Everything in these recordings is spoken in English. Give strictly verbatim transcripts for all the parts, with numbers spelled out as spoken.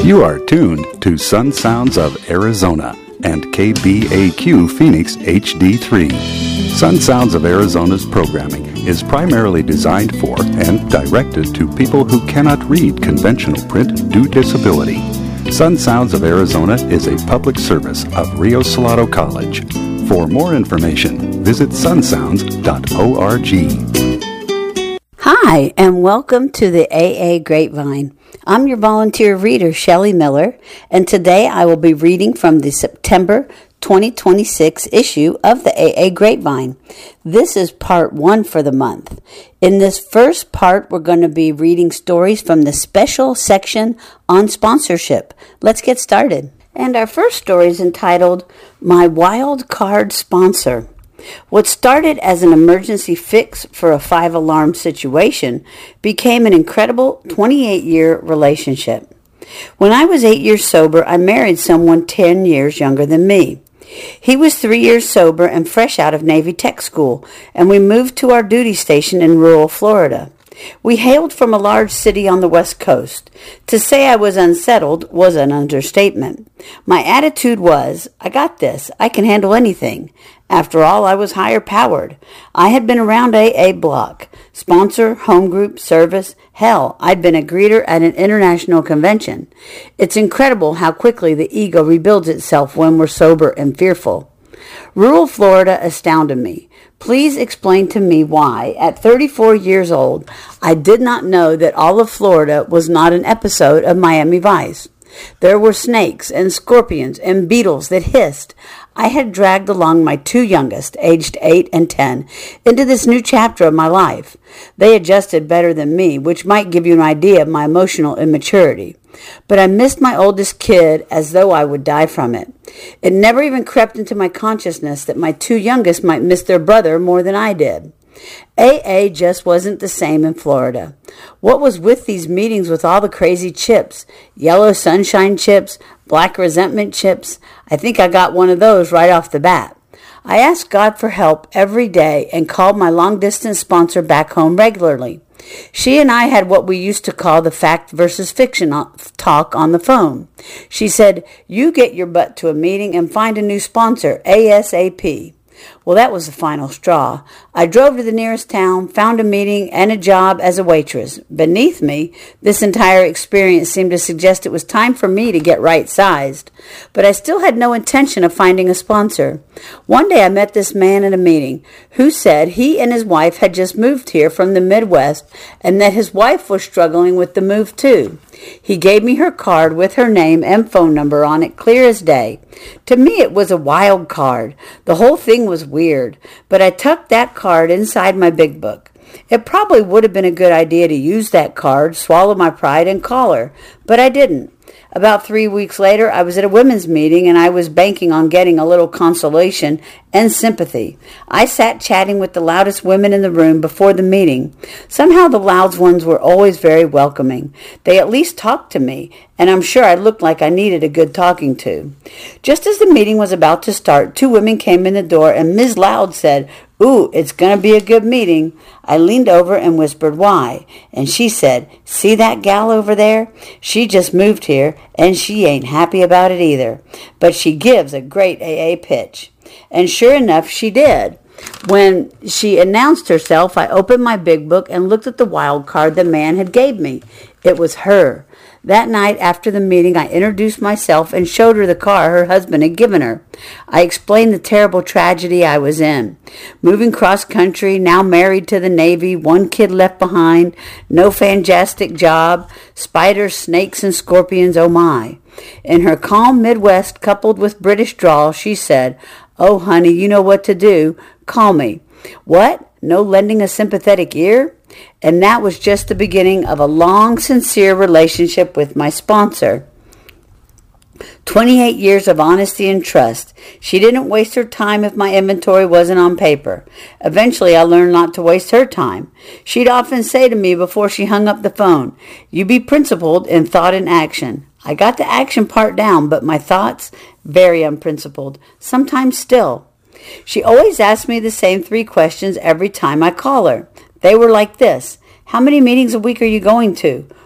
You are tuned to Sun Sounds of Arizona and K B A Q Phoenix H D three. Sun Sounds of Arizona's programming is primarily designed for and directed to people who cannot read conventional print due to disability. Sun Sounds of Arizona is a public service of Rio Salado College. For more information, visit sun sounds dot org. Hi, and welcome to the A A Grapevine. I'm your volunteer reader, Shelley Miller, and today I will be reading from the September twenty twenty-six issue of the A A Grapevine. This is part one for the month. In this first part, we're going to be reading stories from the special section on sponsorship. Let's get started. And our first story is entitled, My Wild Card Sponsor. What started as an emergency fix for a five-alarm situation became an incredible twenty-eight-year relationship. When I was eight years sober, I married someone ten years younger than me. He was three years sober and fresh out of Navy Tech School, and we moved to our duty station in rural Florida. We hailed from a large city on the West Coast. To say I was unsettled was an understatement. My attitude was, I got this. I can handle anything. After all, I was higher powered. I had been around A A block, sponsor, home group, service. Hell, I'd been a greeter at an international convention. It's incredible how quickly the ego rebuilds itself when we're sober and fearful. Rural Florida astounded me. Please explain to me why, at thirty-four years old, I did not know that all of Florida was not an episode of Miami Vice. There were snakes and scorpions and beetles that hissed. I had dragged along my two youngest, aged eight and ten, into this new chapter of my life. They adjusted better than me, which might give you an idea of my emotional immaturity. But I missed my oldest kid as though I would die from it. It never even crept into my consciousness that my two youngest might miss their brother more than I did. A A just wasn't the same in Florida. What was with these meetings with all the crazy chips? Yellow sunshine chips, black resentment chips. I think I got one of those right off the bat. I asked God for help every day and called my long-distance sponsor back home regularly. She and I had what we used to call the fact versus fiction talk on the phone. She said, you get your butt to a meeting and find a new sponsor, ASAP. Well, that was the final straw. I drove to the nearest town, found a meeting and a job as a waitress. Beneath me, this entire experience seemed to suggest it was time for me to get right-sized. But I still had no intention of finding a sponsor. One day I met this man at a meeting who said he and his wife had just moved here from the Midwest and that his wife was struggling with the move too. He gave me her card with her name and phone number on it, clear as day. To me, it was a wild card. The whole thing was weird, but I tucked that card inside my big book. It probably would have been a good idea to use that card, swallow my pride, and call her, but I didn't. About three weeks later, I was at a women's meeting, and I was banking on getting a little consolation and sympathy. I sat chatting with the loudest women in the room before the meeting. Somehow the loud ones were always very welcoming. They at least talked to me, and I'm sure I looked like I needed a good talking to. Just as the meeting was about to start, two women came in the door, and Miz Loud said, Ooh, it's going to be a good meeting. I leaned over and whispered, why? And she said, see that gal over there? She just moved here, and she ain't happy about it either. But she gives a great A A pitch. And sure enough, she did. When she announced herself, I opened my big book and looked at the wild card the man had gave me. It was her. That night after the meeting, I introduced myself and showed her the car her husband had given her. I explained the terrible tragedy I was in. Moving cross-country, now married to the Navy, one kid left behind, no fantastic job, spiders, snakes, and scorpions, oh my. In her calm Midwest coupled with British drawl, she said, oh, honey, you know what to do. Call me. What? No lending a sympathetic ear? And that was just the beginning of a long, sincere relationship with my sponsor. twenty-eight years of honesty and trust. She didn't waste her time if my inventory wasn't on paper. Eventually, I learned not to waste her time. She'd often say to me before she hung up the phone, you be principled in thought and action. I got the action part down, but my thoughts, very unprincipled, sometimes still. She always asked me the same three questions every time I call her. They were like this. How many meetings a week are you going to?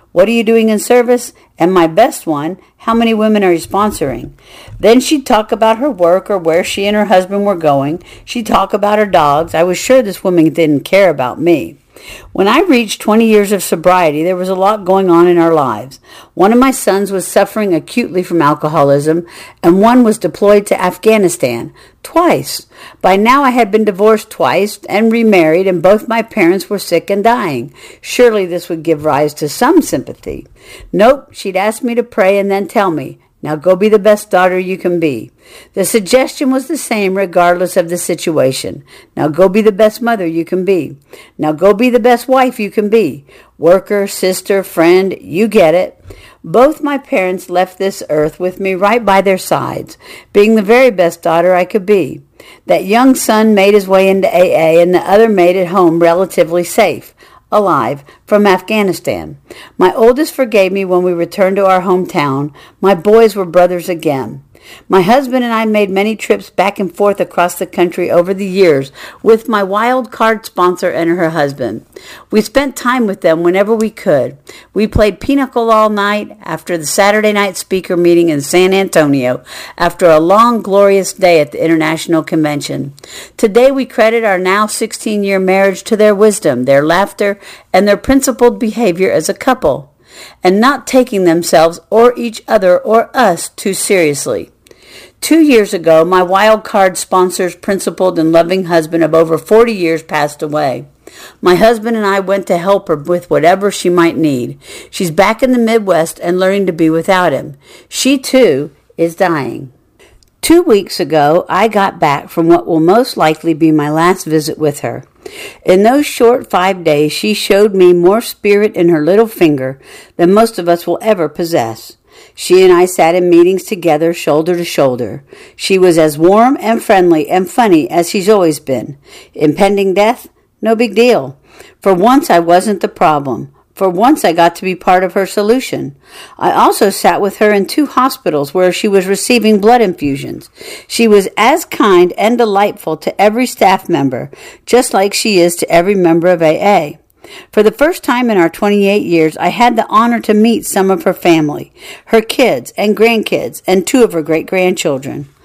What are you doing in service? And my best one, how many women are you sponsoring? Then she'd talk about her work or where she and her husband were going. She'd talk about her dogs. I was sure this woman didn't care about me. When I reached twenty years of sobriety, there was a lot going on in our lives. One of my sons was suffering acutely from alcoholism, and one was deployed to Afghanistan, twice. By now I had been divorced twice and remarried, and both my parents were sick and dying. Surely this would give rise to some sympathy. Nope, she'd ask me to pray and then tell me, now go be the best daughter you can be. The suggestion was the same regardless of the situation. Now go be the best mother you can be. Now go be the best wife you can be. Worker, sister, friend, you get it. Both my parents left this earth with me right by their sides, being the very best daughter I could be. That young son made his way into A A, and the other made it home relatively safe. Alive, from Afghanistan. My oldest forgave me when we returned to our hometown. My boys were brothers again. My husband and I made many trips back and forth across the country over the years with my wild card sponsor and her husband. We spent time with them whenever we could. We played pinochle all night after the Saturday night speaker meeting in San Antonio after a long, glorious day at the International Convention. Today we credit our now sixteen-year marriage to their wisdom, their laughter, and their principled behavior as a couple, and not taking themselves or each other or us too seriously. Two years ago, my wild card sponsor's principled and loving husband of over forty years passed away. My husband and I went to help her with whatever she might need. She's back in the Midwest and learning to be without him. She, too, is dying. Two weeks ago, I got back from what will most likely be my last visit with her. In those short five days, she showed me more spirit in her little finger than most of us will ever possess. She and I sat in meetings together, shoulder to shoulder. She was as warm and friendly and funny as she's always been. Impending death? No big deal. For once, I wasn't the problem. For once, I got to be part of her solution. I also sat with her in two hospitals where she was receiving blood infusions. She was as kind and delightful to every staff member, just like she is to every member of A A. For the first time in our twenty-eight years, I had the honor to meet some of her family, her kids and grandkids, and two of her great-grandchildren.